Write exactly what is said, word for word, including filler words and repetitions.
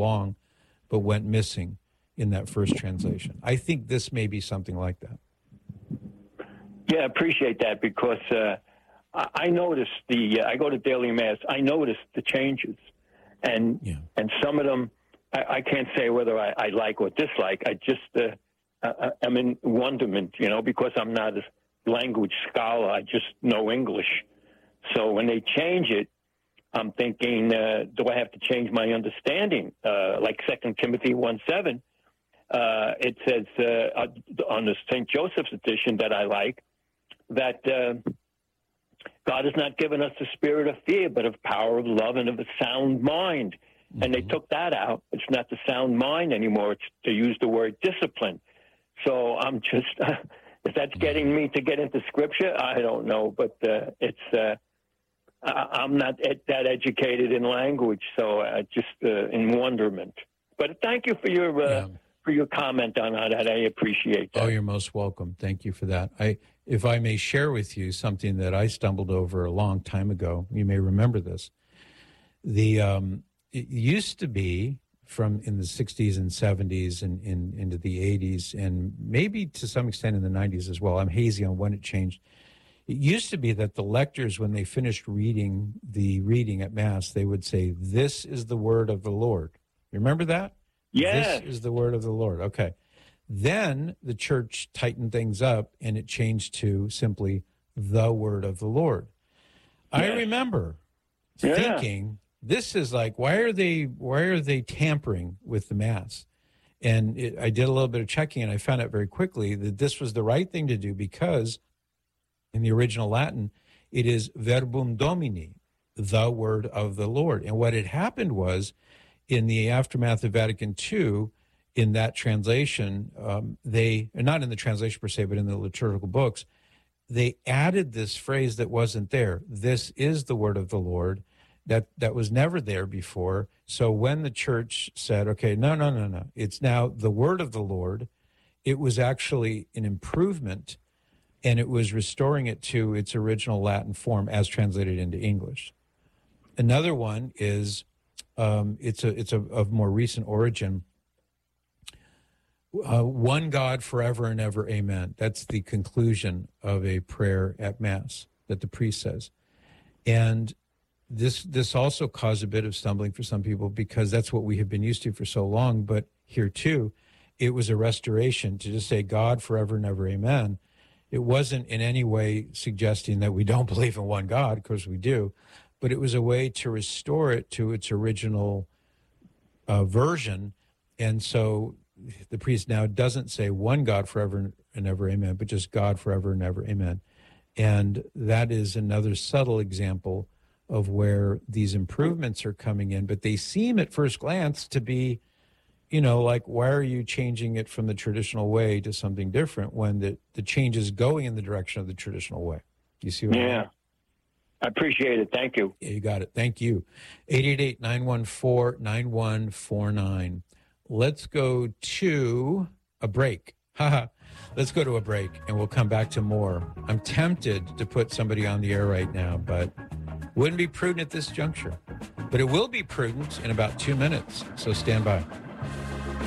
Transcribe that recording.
along, but went missing in that first translation. I think this may be something like that. Yeah, I appreciate that because uh, I noticed the, uh, I go to daily mass, I noticed the changes. And yeah. and some of them, I, I can't say whether I, I like or dislike. I just, uh, I, I'm in wonderment, you know, because I'm not a language scholar. I just know English. So when they change it, I'm thinking, uh, do I have to change my understanding? Uh, like Second Timothy one seven, uh, it says uh, on the Saint Joseph's edition that I like, that uh, God has not given us the spirit of fear, but of power, of love, and of a sound mind. Mm-hmm. And they took that out. It's not the sound mind anymore. It's to use the word discipline. So I'm just, uh, if that's getting me to get into Scripture, I don't know. But uh, it's, uh, I, I'm not ed- that educated in language, so I just uh, in wonderment. But thank you for your uh, yeah. for your comment on that. I appreciate that. Oh, you're most welcome. Thank you for that. I, if I may share with you something that I stumbled over a long time ago, you may remember this. The um, it used to be from in the sixties and seventies and in, into the eighties, and maybe to some extent in the nineties as well. I'm hazy on when it changed. It used to be that the lectors, when they finished reading the reading at Mass, they would say, "This is the word of the Lord." You remember that? Yes. This is the word of the Lord. Okay. Then the church tightened things up, and it changed to simply the word of the Lord. Yes. I remember yeah. thinking, this is like, why are they why are they tampering with the Mass? And it, I did a little bit of checking, and I found out very quickly that this was the right thing to do because in the original Latin, it is verbum Domini, the word of the Lord. And what had happened was, in the aftermath of Vatican Two, in that translation, um, they, not in the translation per se, but in the liturgical books, they added this phrase that wasn't there. This is the word of the Lord. That that was never there before. So when the church said, okay, no, no, no, no, it's now the word of the Lord, it was actually an improvement, and it was restoring it to its original Latin form as translated into English. Another one is, um, it's a it's a of more recent origin. Uh, one God forever and ever, amen. That's the conclusion of a prayer at Mass that the priest says. And this this also caused a bit of stumbling for some people because that's what we have been used to for so long. But here too, it was a restoration to just say God forever and ever, amen. It wasn't in any way suggesting that we don't believe in one God, of course we do, but it was a way to restore it to its original uh, version. And so the priest now doesn't say one God forever and ever, amen, but just God forever and ever, amen. And that is another subtle example of where these improvements are coming in, but they seem at first glance to be, you know, like, why are you changing it from the traditional way to something different when the, the change is going in the direction of the traditional way? You see what I mean? Yeah. I appreciate it. Thank you. Yeah, you got it. Thank you. eight eight eight, nine one four, nine one four nine. Let's go to a break. Haha. Let's go to a break, and we'll come back to more. I'm tempted to put somebody on the air right now, but wouldn't be prudent at this juncture. But it will be prudent in about two minutes, so stand by.